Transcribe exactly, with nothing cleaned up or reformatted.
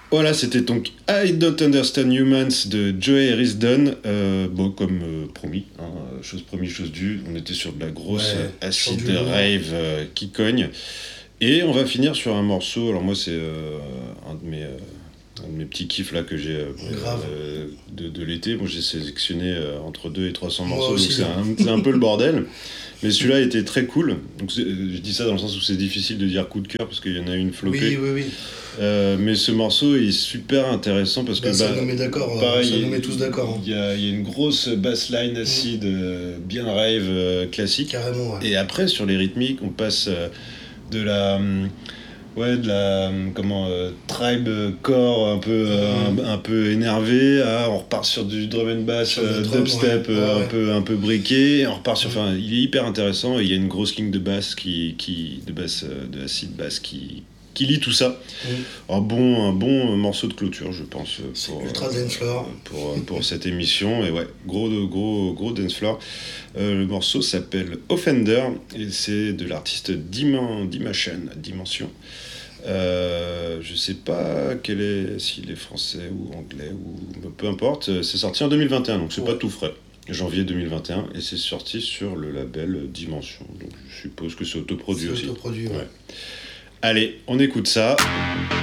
Voilà, c'était donc I Don't Understand Humans de Joey Risdon. Euh, bon, comme euh, promis, hein, chose promis, chose due, on était sur de la grosse Ouais, euh, acid sur du lourd. rave euh, qui cogne. Et on va finir sur un morceau. Alors moi, c'est euh, un de mes euh, un de mes petits kiffs là que j'ai euh, Grave. euh, de, de l'été. Moi, j'ai sélectionné euh, entre deux et trois cents Moi morceaux, donc aussi. c'est un, c'est un peu le bordel. Mais celui-là était très cool. Donc c'est- je dis ça dans le sens où c'est difficile de dire coup de cœur parce qu'il y en a une flopée. Oui, oui, oui. Euh, mais ce morceau est super intéressant parce que Bah, ça bah, nous met d'accord, euh, pareil, ça nous il- met tous d'accord, hein. Il y, a, il y a une grosse bassline acide, euh, bien rave, euh, classique. Carrément, ouais. Et après sur les rythmiques, on passe euh, de la hum, ouais de la hum, comment euh, tribe core un peu euh, Mhm. un, un peu énervé à on repart sur du drum and bass Sur le euh, drum, dubstep ouais. euh, Ouais, un ouais. peu un peu briqué, on repart sur Mhm. enfin il est hyper intéressant et il y a une grosse ligne de basse qui qui de basse euh, de acid basse qui qui lit tout ça. Mhm. Un bon, un bon morceau de clôture, je pense, euh, C'est pour, ultra euh, dance floor. pour, euh, pour cette émission. Et ouais, gros, gros, gros dance floor. Euh, le morceau s'appelle Offender et c'est de l'artiste Dimen- Dimension. Dimension. Euh, je sais pas quel est, s'il est français ou anglais ou peu importe. C'est sorti en deux mille vingt et un, donc c'est Ouais. pas tout frais. Janvier deux mille vingt et un et c'est sorti sur le label Dimension. Donc je suppose que c'est autoproduit C'est aussi. autoproduit, ouais. Ouais. Allez, on écoute ça.